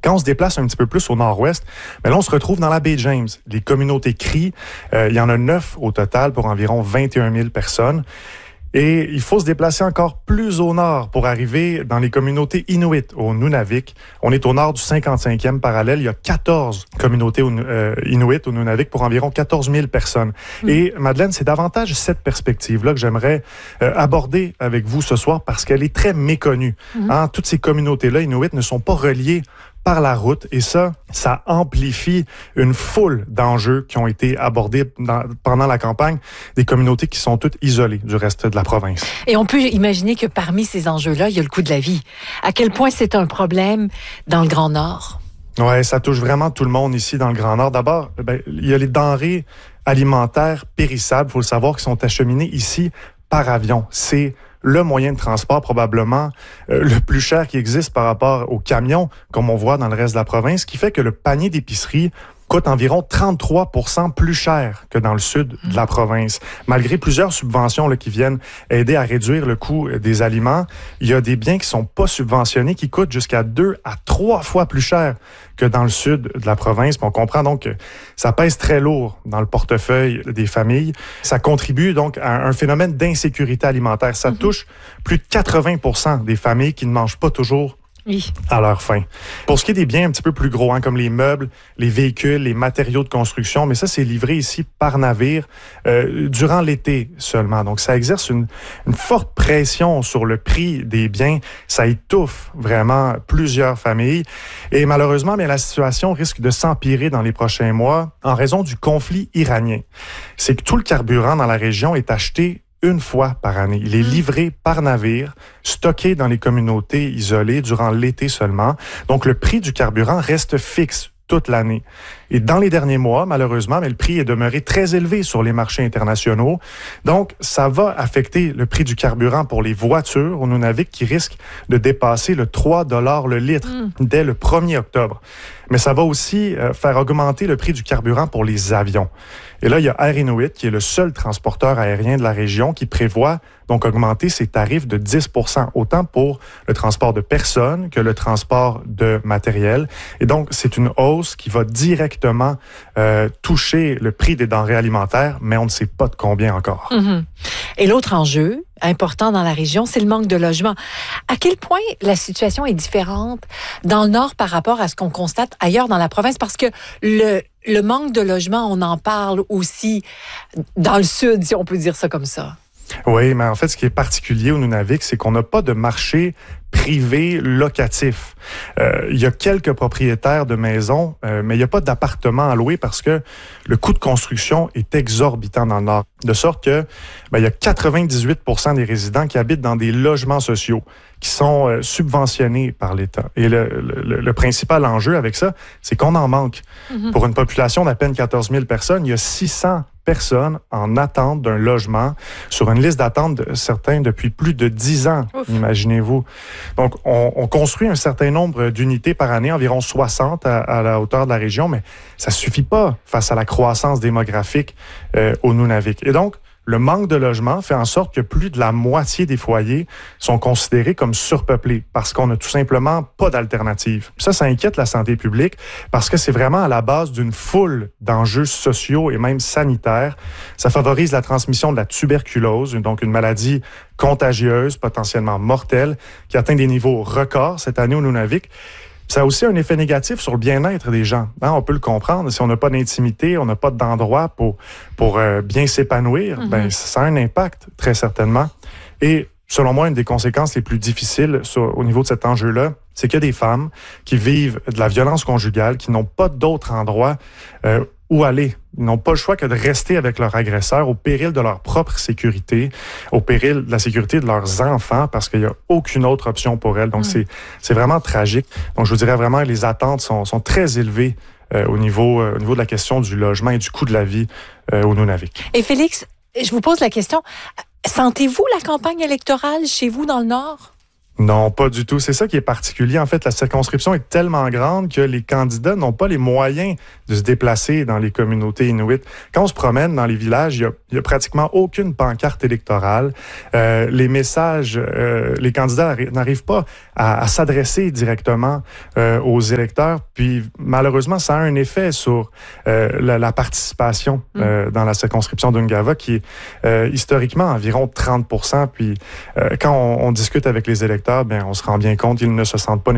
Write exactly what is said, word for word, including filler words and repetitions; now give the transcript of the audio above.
Quand on se déplace un petit peu plus au nord-ouest, bien là, on se retrouve dans la baie James. Les communautés Cris, euh, il y en a neuf au total pour environ vingt et un mille personnes. Et il faut se déplacer encore plus au nord pour arriver dans les communautés Inuit au Nunavik. On est au nord du cinquante-cinquième parallèle. Il y a quatorze communautés euh, Inuit au Nunavik pour environ quatorze mille personnes. Mmh. Et Madeleine, c'est davantage cette perspective-là que j'aimerais euh, aborder avec vous ce soir parce qu'elle est très méconnue. Mmh. Hein, toutes ces communautés-là Inuit ne sont pas reliées par la route. Et ça, ça amplifie une foule d'enjeux qui ont été abordés dans, pendant la campagne, des communautés qui sont toutes isolées du reste de la province. Et on peut imaginer que parmi ces enjeux-là, il y a le coût de la vie. À quel point c'est un problème dans le Grand Nord? Oui, ça touche vraiment tout le monde ici dans le Grand Nord. D'abord, ben, il y a les denrées alimentaires périssables, il faut le savoir, qui sont acheminées ici par avion. C'est le moyen de transport probablement euh, le plus cher qui existe par rapport aux camions, comme on voit dans le reste de la province, qui fait que le panier d'épicerie coûte environ trente-trois pour cent plus cher que dans le sud de la province. Malgré plusieurs subventions là, qui viennent aider à réduire le coût des aliments, il y a des biens qui sont pas subventionnés qui coûtent jusqu'à deux à trois fois plus cher que dans le sud de la province. Puis on comprend donc que ça pèse très lourd dans le portefeuille des familles. Ça contribue donc à un phénomène d'insécurité alimentaire. Ça mm-hmm. touche plus de quatre-vingts pour cent des familles qui ne mangent pas toujours oui. à leur faim. Pour ce qui est des biens un petit peu plus gros, hein, comme les meubles, les véhicules, les matériaux de construction, mais ça, c'est livré ici par navire euh, durant l'été seulement. Donc, ça exerce une, une forte pression sur le prix des biens. Ça étouffe vraiment plusieurs familles. Et malheureusement, bien, la situation risque de s'empirer dans les prochains mois en raison du conflit iranien. C'est que tout le carburant dans la région est acheté une fois par année. Il est livré par navire, stocké dans les communautés isolées durant l'été seulement. Donc, le prix du carburant reste fixe toute l'année. Et dans les derniers mois, malheureusement, mais le prix est demeuré très élevé sur les marchés internationaux. Donc, ça va affecter le prix du carburant pour les voitures au Nunavik qui risque de dépasser le trois dollars le litre mm. dès le premier octobre. Mais ça va aussi euh, faire augmenter le prix du carburant pour les avions. Et là, il y a Air Inuit, qui est le seul transporteur aérien de la région, qui prévoit donc augmenter ses tarifs de dix pour cent, autant pour le transport de personnes que le transport de matériel. Et donc, c'est une hausse qui va directement euh, toucher le prix des denrées alimentaires, mais on ne sait pas de combien encore. Mm-hmm. Et l'autre enjeu important dans la région, c'est le manque de logement. À quel point la situation est différente dans le Nord par rapport à ce qu'on constate ailleurs dans la province? Parce que le, le manque de logement, on en parle aussi dans le Sud, si on peut dire ça comme ça. Oui, mais en fait, ce qui est particulier au Nunavik, c'est qu'on n'a pas de marché privé locatif. Euh, il y a quelques propriétaires de maisons, euh, mais il n'y a pas d'appartements à louer parce que le coût de construction est exorbitant dans le Nord. De sorte que ben, il y a quatre-vingt-dix-huit pour cent des résidents qui habitent dans des logements sociaux qui sont euh, subventionnés par l'État. Et le, le, le principal enjeu avec ça, c'est qu'on en manque. Mm-hmm. Pour une population d'à peine quatorze mille personnes, il y a six cents personnes en attente d'un logement sur une liste d'attente de certains depuis plus de dix ans, Ouf. Imaginez-vous. Donc, on, on construit un certain nombre d'unités par année, environ soixante à, à la hauteur de la région, mais ça suffit pas face à la croissance démographique euh, au Nunavik. Et donc, le manque de logement fait en sorte que plus de la moitié des foyers sont considérés comme surpeuplés parce qu'on n'a tout simplement pas d'alternative. Ça, ça inquiète la santé publique parce que c'est vraiment à la base d'une foule d'enjeux sociaux et même sanitaires. Ça favorise la transmission de la tuberculose, donc une maladie contagieuse, potentiellement mortelle, qui atteint des niveaux records cette année au Nunavik. Ça a aussi un effet négatif sur le bien-être des gens. Hein, on peut le comprendre. Si on n'a pas d'intimité, on n'a pas d'endroit pour, pour euh, bien s'épanouir, mm-hmm. ben, ça a un impact, très certainement. Et selon moi, une des conséquences les plus difficiles sur, au niveau de cet enjeu-là, c'est qu'il y a des femmes qui vivent de la violence conjugale, qui n'ont pas d'autre endroit euh, où aller. Ils n'ont pas le choix que de rester avec leur agresseur au péril de leur propre sécurité, au péril de la sécurité de leurs enfants, parce qu'il n'y a aucune autre option pour elles. Donc, mmh. c'est, c'est vraiment tragique. Donc, je vous dirais vraiment que les attentes sont, sont très élevées euh, au niveau, euh, au niveau de la question du logement et du coût de la vie euh, au Nunavik. Et Félix, je vous pose la question, sentez-vous la campagne électorale chez vous dans le Nord? Non, pas du tout. C'est ça qui est particulier. En fait, la circonscription est tellement grande que les candidats n'ont pas les moyens de se déplacer dans les communautés inuites. Quand on se promène dans les villages, il y a, il y a pratiquement aucune pancarte électorale. Euh, les messages, euh, les candidats n'arrivent pas à, à s'adresser directement euh, aux électeurs. Puis malheureusement, ça a un effet sur euh, la, la participation euh, dans la circonscription d'Ungava qui est euh, historiquement environ trente pour cent. Puis euh, quand on, on discute avec les électeurs, bien, on se rend bien compte qu'ils ne se sentent pas